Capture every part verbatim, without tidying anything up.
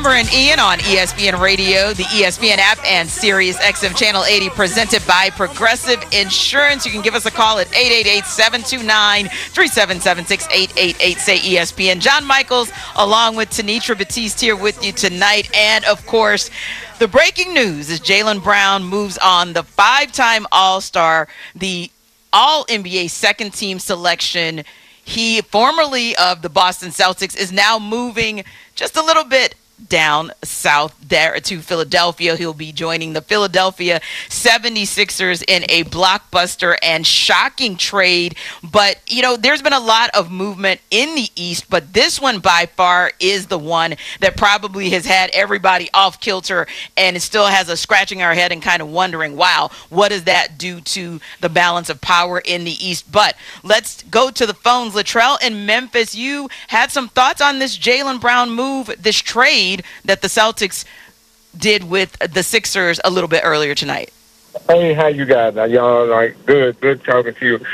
Amber and Ian on E S P N Radio, the E S P N app, and Sirius X M Channel eighty, presented by Progressive Insurance. You can give us a call at eight eight eight, seven two nine, three seven seven six, eight eight eight, say E S P N. John Michaels, along with Tanitra Batiste, here with you tonight. And, of course, the breaking news is Jaylen Brown moves on, the five-time All-Star, the All-N B A second-team selection. He, formerly of the Boston Celtics, is now moving just a little bit down south there to Philadelphia. He'll be joining the Philadelphia seventy-sixers in a blockbuster and shocking trade. But, you know, there's been a lot of movement in the East, but this one by far is the one that probably has had everybody off kilter, and it still has us scratching our head and kind of wondering, wow, what does that do to the balance of power in the East? But let's go to the phones. Latrell in Memphis, you had some thoughts on this Jaylen Brown move, this trade that the Celtics did with the Sixers a little bit earlier tonight. Hey, how you guys? Y'all like good, good talking to you.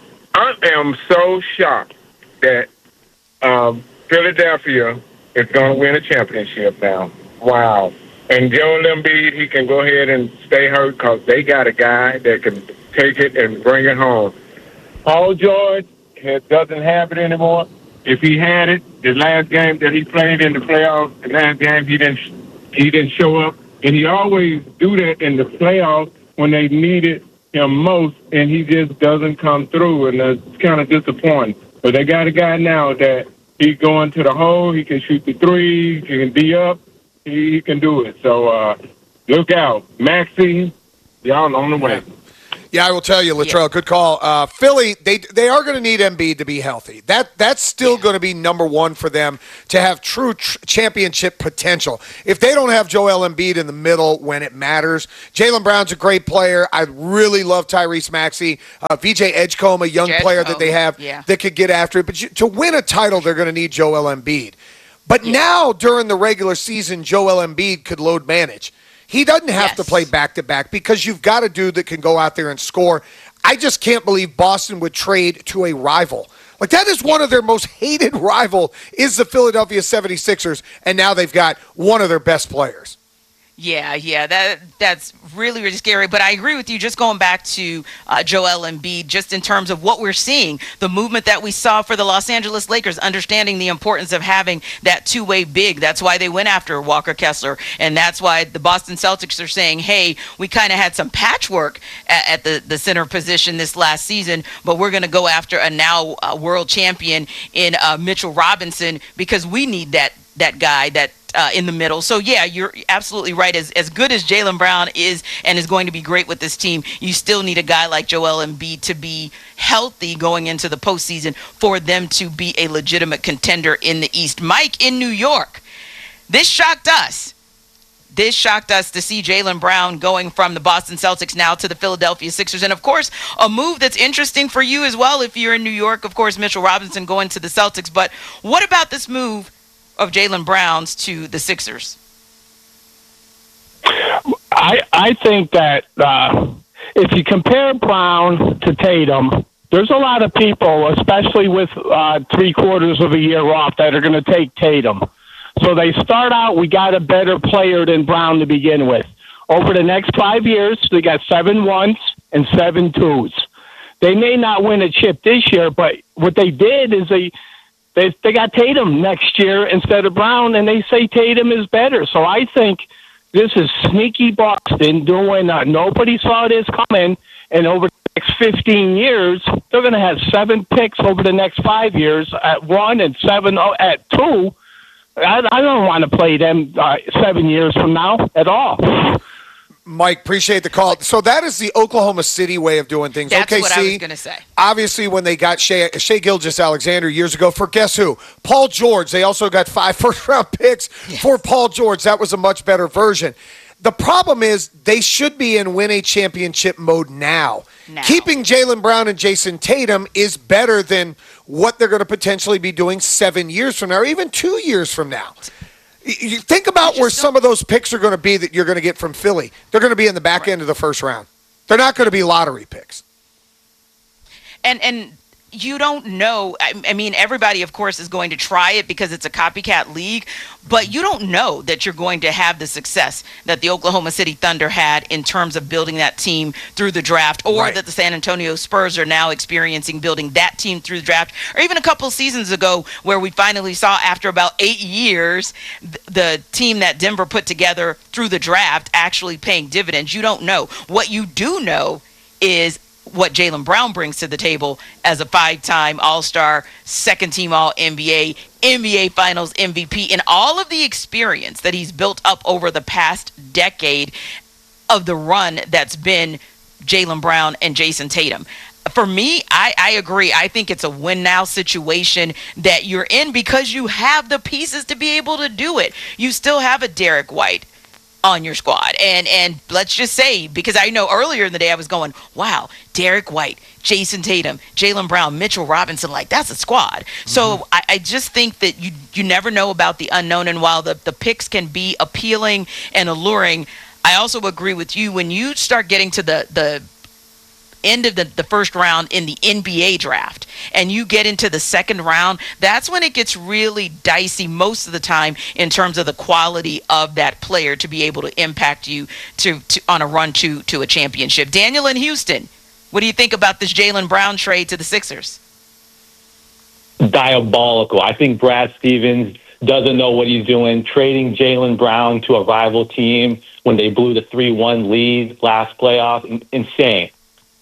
I am so shocked that um, Philadelphia is going to win a championship now. Wow. And Joel Embiid, he can go ahead and stay hurt because they got a guy that can take it and bring it home. Paul George has, doesn't have it anymore. If he had it, the last game that he played in the playoffs, the last game he didn't he didn't show up, and he always do that in the playoffs when they needed him most, and he just doesn't come through, and it's kind of disappointing. But they got a guy now that he going to the hole, he can shoot the three, he can be up, he, he can do it. So uh, look out, Maxey, y'all on the way. Yeah, I will tell you, Latrell, yeah. Good call. Uh, Philly, they they are going to need Embiid to be healthy. That That's still yeah. going to be number one for them to have true tr- championship potential. If they don't have Joel Embiid in the middle when it matters, Jaylen Brown's a great player. I really love Tyrese Maxey. Uh, V J Edgecombe, a young Edgecombe. player that they have yeah. that could get after it. But you, to win a title, they're going to need Joel Embiid. But yeah. now, during the regular season, Joel Embiid could load manage. He doesn't have yes. to play back-to-back because you've got a dude that can go out there and score. I just can't believe Boston would trade to a rival. Like, that is one of their most hated rival is the Philadelphia seventy-sixers, and now they've got one of their best players. Yeah, yeah, that that's really, really scary. But I agree with you, just going back to uh, Joel Embiid, just in terms of what we're seeing, the movement that we saw for the Los Angeles Lakers, understanding the importance of having that two-way big. That's why they went after Walker Kessler, and that's why the Boston Celtics are saying, hey, we kind of had some patchwork at, at the, the center position this last season, but we're going to go after a now uh, world champion in uh, Mitchell Robinson because we need that that guy that Uh, in the middle. So, yeah, you're absolutely right. As as good as Jaylen Brown is and is going to be great with this team, you still need a guy like Joel Embiid to be healthy going into the postseason for them to be a legitimate contender in the East. Mike in New York, this shocked us. This shocked us to see Jaylen Brown going from the Boston Celtics now to the Philadelphia Sixers. And, of course, a move that's interesting for you as well if you're in New York. Of course, Mitchell Robinson going to the Celtics. But what about this move of Jaylen Brown's to the Sixers? I I think that uh, if you compare Brown to Tatum, there's a lot of people, especially with uh, three quarters of a year off, that are going to take Tatum. So they start out, we got a better player than Brown to begin with. Over the next five years, they got seven ones and seven twos. They may not win a chip this year, but what they did is they They they got Tatum next year instead of Brown, and they say Tatum is better. So I think this is sneaky Boston doing uh, nobody saw this coming, and over the next fifteen years, they're going to have seven picks over the next five years at one and seven at two. I, I don't want to play them uh, seven years from now at all. Mike, appreciate the call. So that is the Oklahoma City way of doing things. That's O K C, what I was going to say. Obviously, when they got Shea, Shea Gilgeous-Alexander years ago for guess who? Paul George. They also got five first-round picks yes. for Paul George. That was a much better version. The problem is they should be in win a championship mode now. now. Keeping Jaylen Brown and Jason Tatum is better than what they're going to potentially be doing seven years from now or even two years from now. You think about where some of those picks are going to be that you're going to get from Philly. They're going to be in the back right. end of the first round. They're not going to be lottery picks. And and you don't know. I, I mean, everybody, of course, is going to try it because it's a copycat league, but you don't know that you're going to have the success that the Oklahoma City Thunder had in terms of building that team through the draft, or Right. that the San Antonio Spurs are now experiencing building that team through the draft, or even a couple seasons ago where we finally saw, after about eight years, th- the team that Denver put together through the draft actually paying dividends. You don't know. What you do know is what Jaylen Brown brings to the table as a five-time All-Star, second-team All-N B A, N B A Finals M V P, and all of the experience that he's built up over the past decade of the run that's been Jaylen Brown and Jason Tatum. For me, I, I agree. I think it's a win-now situation that you're in because you have the pieces to be able to do it. You still have a Derek White on your squad. And and let's just say, because I know earlier in the day I was going, wow, Derek White, Jason Tatum, Jaylen Brown, Mitchell Robinson, like that's a squad. Mm-hmm. So I, I just think that you you never know about the unknown. And while the, the picks can be appealing and alluring, I also agree with you when you start getting to the the end of the, the first round in the N B A draft and you get into the second round, that's when it gets really dicey most of the time in terms of the quality of that player to be able to impact you to, to on a run to to a championship. Daniel in Houston, what do you think about this Jaylen Brown trade to the Sixers? Diabolical. I think Brad Stevens doesn't know what he's doing, trading Jaylen Brown to a rival team when they blew the three one lead last playoff. Insane.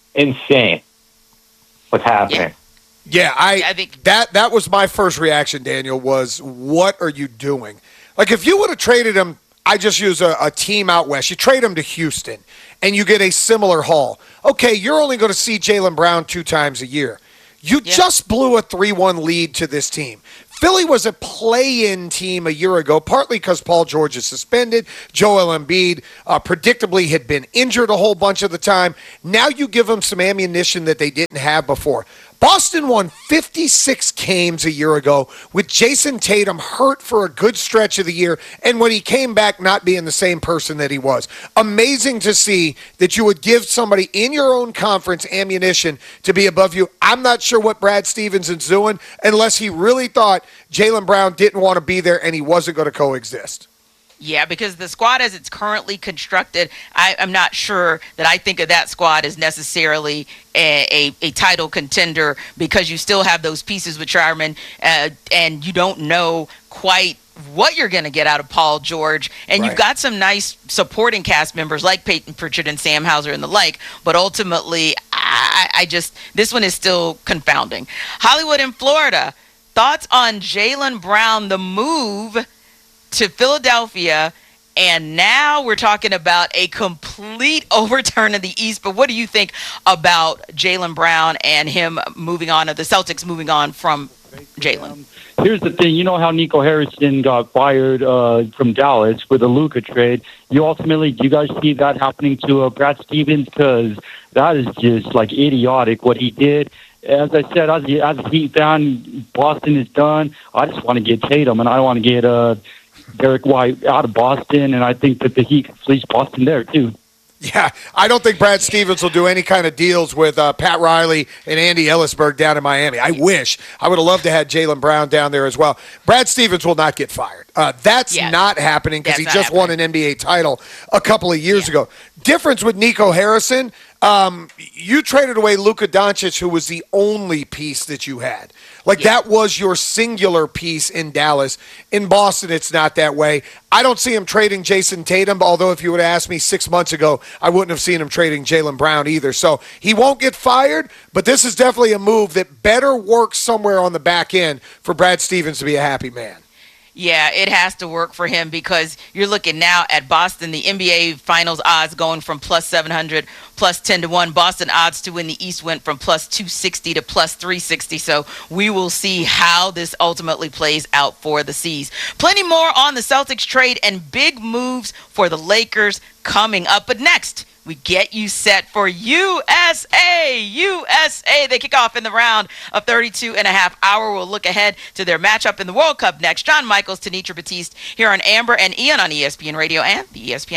Insane what's happening. Yeah. Yeah, I, I think that that was my first reaction, Daniel, was what are you doing? Like, if you would have traded him, I just use a, a team out west. You trade him to Houston, and you get a similar haul. Okay, you're only going to see Jaylen Brown two times a year. You Yeah. just blew a three one lead to this team. Philly was a play-in team a year ago, partly because Paul George is suspended. Joel Embiid uh, predictably had been injured a whole bunch of the time. Now you give them some ammunition that they didn't have before. Boston won fifty-six games a year ago with Jason Tatum hurt for a good stretch of the year, and when he came back, not being the same person that he was. Amazing to see that you would give somebody in your own conference ammunition to be above you. I'm not sure what Brad Stevens is doing unless he really thought Jaylen Brown didn't want to be there and he wasn't going to coexist. Yeah, because the squad as it's currently constructed, I, I'm not sure that I think of that squad as necessarily a, a, a title contender because you still have those pieces with Charmin, uh, and you don't know quite what you're going to get out of Paul George. And Right. you've got some nice supporting cast members like Peyton Pritchard and Sam Hauser and the like, but ultimately, I, I just, this one is still confounding. Hollywood in Florida, thoughts on Jaylen Brown, the move to Philadelphia, and now we're talking about a complete overturn of the East. But what do you think about Jaylen Brown and him moving on, or the Celtics moving on from Jaylen? Here's the thing. You know how Nico Harrison got fired uh, from Dallas with a Luka trade? You ultimately, do you guys see that happening to uh, Brad Stevens? Because that is just, like, idiotic what he did. As I said, as, as a Heat fan, Boston is done. I just want to get Tatum, and I want to get uh, Derek White out of Boston, and I think that the Heat can fleece Boston there, too. Yeah, I don't think Brad Stevens will do any kind of deals with uh, Pat Riley and Andy Ellisberg down in Miami. I wish. I would have loved to have Jaylen Brown down there as well. Brad Stevens will not get fired. Uh, that's Yeah. not happening because That's he not just won happening. an N B A title a couple of years Yeah. ago. Difference with Nico Harrison, um, you traded away Luka Doncic, who was the only piece that you had. Like, Yeah. that was your singular piece in Dallas. In Boston, it's not that way. I don't see him trading Jason Tatum, although if you would have asked me six months ago, I wouldn't have seen him trading Jaylen Brown either. So he won't get fired, but this is definitely a move that better works somewhere on the back end for Brad Stevens to be a happy man. Yeah, it has to work for him because you're looking now at Boston, the N B A Finals odds going from plus seven hundred, plus ten to one. Boston odds to win the East went from plus two sixty to plus three sixty. So we will see how this ultimately plays out for the C's. Plenty more on the Celtics trade and big moves for the Lakers coming up. But next, we get you set for U S A. U S A, they kick off in the round of thirty-two and a half hour. We'll look ahead to their matchup in the World Cup next. John Michaels, Tanitra Batiste here on Amber and Ian on E S P N Radio and the E S P N app.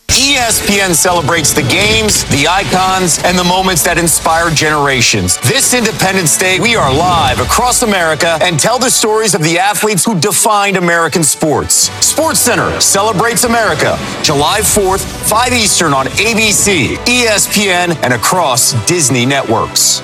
E S P N celebrates the games, the icons, and the moments that inspire generations. This Independence Day, we are live across America and tell the stories of the athletes who defined American sports. SportsCenter celebrates America, July fourth, five Eastern on A B C, E S P N, and across Disney networks.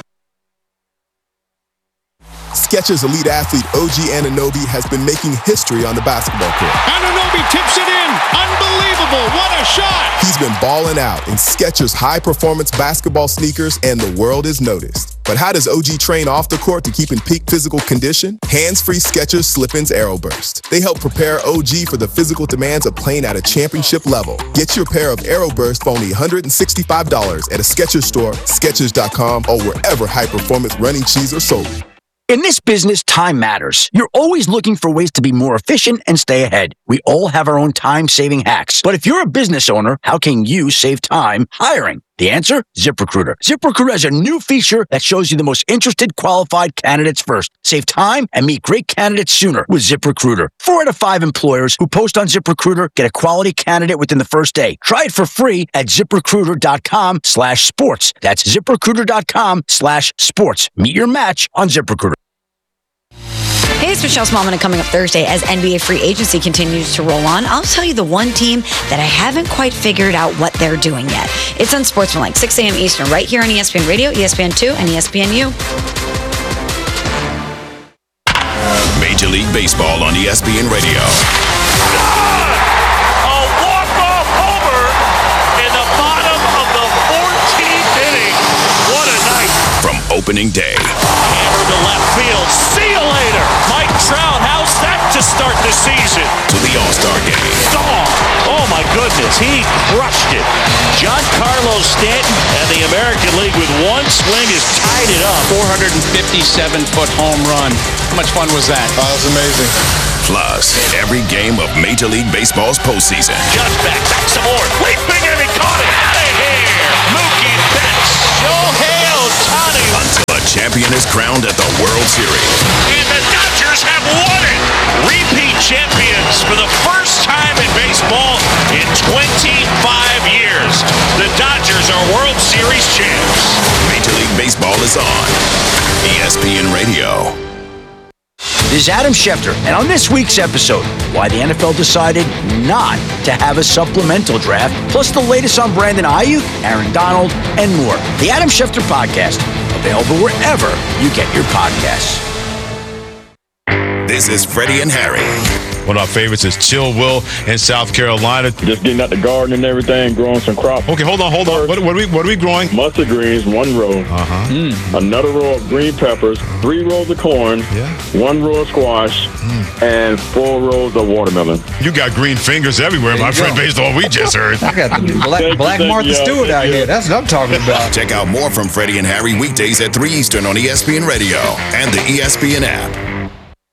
Skechers elite athlete O G Anunoby has been making history on the basketball court. Anunoby tips it in. Unbelievable. What a shot. He's been balling out in Skechers high-performance basketball sneakers, and the world is noticed. But how does O G train off the court to keep in peak physical condition? Hands-free Skechers Slip-ins AeroBurst. They help prepare O G for the physical demands of playing at a championship level. Get your pair of AeroBurst for only one hundred sixty-five dollars at a Skechers store, Skechers dot com, or wherever high-performance running shoes are sold. In this business, time matters. You're always looking for ways to be more efficient and stay ahead. We all have our own time-saving hacks. But if you're a business owner, how can you save time hiring? The answer? ZipRecruiter. ZipRecruiter has a new feature that shows you the most interested qualified candidates first. Save time and meet great candidates sooner with ZipRecruiter. Four out of five employers who post on ZipRecruiter get a quality candidate within the first day. Try it for free at ZipRecruiter.com slash sports. That's ZipRecruiter.com slash sports. Meet your match on ZipRecruiter. Hey, it's Michelle Smallman, and coming up Thursday as N B A free agency continues to roll on, I'll tell you the one team that I haven't quite figured out what they're doing yet. It's on Sportsmanlike, six a.m. Eastern, right here on E S P N Radio, E S P N two, and E S P N U. Major League Baseball on E S P N Radio. A walk-off homer in the bottom of the fourteenth inning. What a night. From opening day. Hammer to left field. See you later. Mike Trout, how's that to start the season? To the All-Star game. Gone. Oh, my goodness. He crushed it. Giancarlo Stanton and the American League with one swing has tied it up. four hundred fifty-seven foot home run. How much fun was that? Oh, that was amazing. Plus, every game of Major League Baseball's postseason. Just back, back some more. Leaping and he caught it. Out of here. Mookie Betts. Shohei Ohtani. Until a champion is crowned at the World Series. And the Dodgers have won it. Repeat champions for the first time in baseball in twenty-five years. The Dodgers are World Series champs. Major League Baseball is on E S P N Radio. This is Adam Schefter, and on this week's episode, why the N F L decided not to have a supplemental draft, plus the latest on Brandon Ayuk, Aaron Donald, and more. The Adam Schefter Podcast, available wherever you get your podcasts. This is Freddie and Harry. One of our favorites is Chill Will in South Carolina. Just getting out the garden and everything, growing some crops. Okay, hold on, hold on. What, what, are, we, what are we growing? Mustard greens, one row. Uh-huh. Mm. Another row of green peppers, three rows of corn, yeah. one row of squash, mm. and four rows of watermelon. You got green fingers everywhere, my friend, based on what we just heard. I got the Black, black Martha you, Stewart out here. That's what I'm talking about. Check out more from Freddie and Harry weekdays at three Eastern on E S P N Radio and the E S P N app.